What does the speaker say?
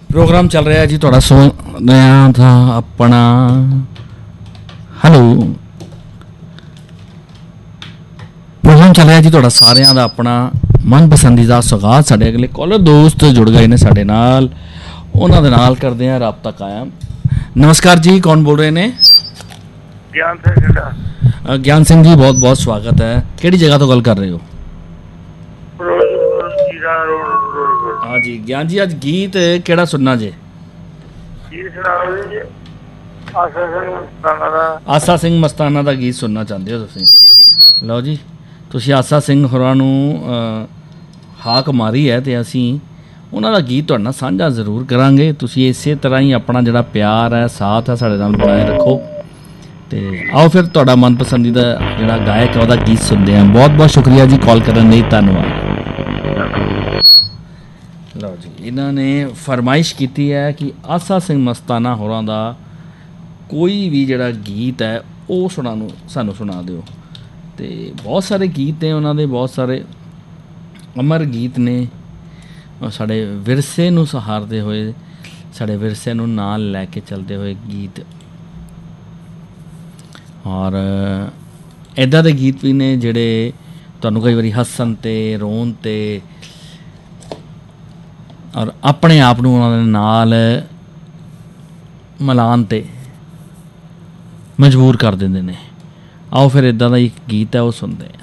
Programme चल रहा है जी थोड़ा सुन रहा था अपना। हेलो, प्रोग्राम चल रहा है जी थोड़ा सारिਆਂ ਦਾ ਆਪਣਾ ਮਨਪਸੰਦੀਦਾ ਸੁਗਾਤ। ਸਾਡੇ ਅਗਲੇ ਕਾਲਰ ਦੋਸਤ ਜੁੜ ਗਏ ਨੇ ਸਾਡੇ ਨਾਲ, ਉਹਨਾਂ ਦੇ ਨਾਲ ਕਰਦੇ ਆ ਰਾਬਤਾ ਕਾਇਮ। ਨਮਸਕਾਰ ਜੀ, ਕੌਣ ਬੋਲ ਰਹੇ ਨੇ? ਗਿਆਨ ਸਿੰਘ ਜੀ, ਬਹੁਤ ਬਹੁਤ ਸਵਾਗਤ ਹੈ। ਕਿਹੜੀ ਜਗ੍ਹਾ ਤੋਂ ਗੱਲ ਕਰ ਰਹੇ ਹੋ? हाँ जी ज्ञान जी, अज गीत केड़ा सुनना जे? आसा सिंह मस्ताना दा गीत सुनना चाहते हो तुसीं? लो जी, तुसीं आसा सिंह होरां नूं हाक मारी है ते असीं उन्हां दा गीत तुहाडे नाल सांझा जरूर करांगे। तुसीं इसे तरह ही अपना जिहड़ा प्यार है, साथ है, साडे नाल बनाए रखो। ते आओ फिर तुहाडा मनपसंदीदा जिहड़ा गायक है उहदा गीत सुनदे हां। बहुत बहुत शुक्रिया जी कॉल करन लई, धन्नवाद। ਲਓ ਜੀ, ਇਹਨਾਂ ਨੇ ਫਰਮਾਇਸ਼ ਕੀਤੀ ਹੈ ਕਿ ਆਸਾ ਸਿੰਘ ਮਸਤਾਨਾ ਹੋਰਾਂ ਦਾ ਕੋਈ ਵੀ ਜਿਹੜਾ ਗੀਤ ਹੈ ਉਹ ਸਾਨੂੰ ਸੁਣਾ ਦਿਓ। ਅਤੇ ਬਹੁਤ ਸਾਰੇ ਗੀਤ ਨੇ ਉਹਨਾਂ ਦੇ, ਬਹੁਤ ਸਾਰੇ ਅਮਰ ਗੀਤ ਨੇ, ਸਾਡੇ ਵਿਰਸੇ ਨੂੰ ਸਹਾਰਦੇ ਹੋਏ, ਸਾਡੇ ਵਿਰਸੇ ਨੂੰ ਨਾਲ ਲੈ ਕੇ ਚੱਲਦੇ ਹੋਏ ਗੀਤ। ਔਰ ਇੱਦਾਂ ਦੇ ਗੀਤ ਵੀ ਨੇ ਜਿਹੜੇ ਤੁਹਾਨੂੰ ਕਈ ਵਾਰੀ ਹੱਸਣ 'ਤੇ, ਰੋਣ 'ਤੇ ਔਰ ਆਪਣੇ ਆਪ ਨੂੰ ਉਹਨਾਂ ਦੇ ਨਾਲ ਮਿਲਾਉਣ 'ਤੇ ਮਜਬੂਰ ਕਰ ਦਿੰਦੇ ਨੇ। ਆਓ ਫਿਰ ਇੱਦਾਂ ਦਾ ਇੱਕ ਗੀਤ ਹੈ ਉਹ ਸੁਣਦੇ।